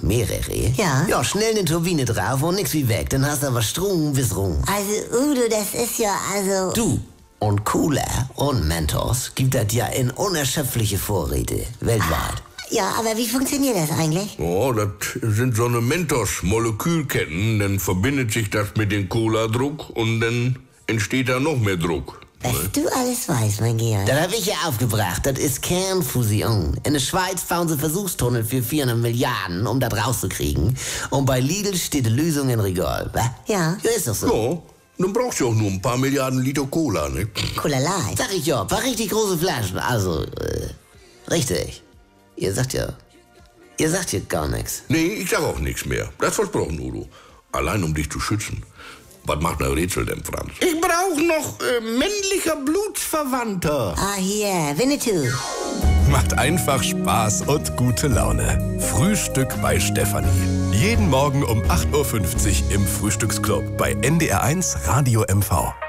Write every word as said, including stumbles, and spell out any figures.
mehrere. Ja. Ja, schnell eine Turbine drauf und nix wie weg. Dann hast du aber Strom bis rum. Also, Udo, das ist ja, also... Du, und Cola und Mentos gibt das ja in unerschöpfliche Vorräte, weltweit. Ja, aber wie funktioniert das eigentlich? Oh, das sind so eine Mentos-Molekülketten. Dann verbindet sich das mit dem Cola-Druck und dann entsteht da noch mehr Druck. Was du alles weißt, mein Georg. Das habe ich ja aufgebracht. Das ist Kernfusion. In der Schweiz bauen sie Versuchstunnel für vierhundert Milliarden, um das rauszukriegen. Und bei Lidl steht die Lösung in Regal, wa? Ja. Ja, ist doch so. Ja, dann brauchst du auch nur ein paar Milliarden Liter Cola, ne? Cola Light. Sag ich ja, ein paar richtig große Flaschen. Also, äh, richtig. Ihr sagt ja, ihr sagt ja gar nichts. Nee, ich sag auch nichts mehr. Das versprochen, Udo. Allein um dich zu schützen. Was macht ein Rätsel denn, Franz? Ich brauche noch äh, männlicher Blutsverwandter. Ah, hier, Winnetou. Macht einfach Spaß und gute Laune. Frühstück bei Stefanie. Jeden Morgen um acht Uhr fünfzig im Frühstücksclub bei N D R eins Radio M V.